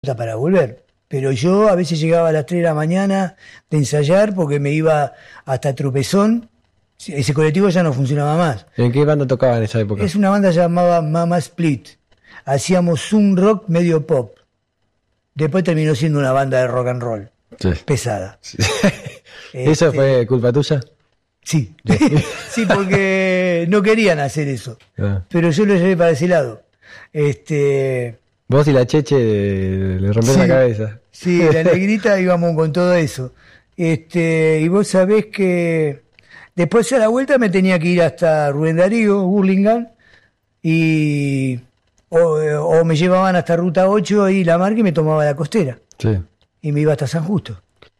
para volver. Pero yo a veces llegaba a las 3 de la mañana de ensayar porque me iba hasta Tropezón. Ese colectivo ya no funcionaba más. ¿En qué banda tocaba en esa época? Es una banda llamada Mama Split. Hacíamos un rock medio pop. Después terminó siendo una banda de rock and roll. Sí. Pesada. Sí. ¿Eso fue culpa tuya? Sí. Sí, porque no querían hacer eso. Ah. Pero yo lo llevé para ese lado. Vos y la Cheche le rompieron Sí. la cabeza. Sí, la negrita íbamos con todo eso. Y vos sabés que después a la vuelta me tenía que ir hasta Rubén Darío, Burlingame, o me llevaban hasta Ruta 8 y La Marca y me tomaba la costera. Sí. Y me iba hasta San Justo.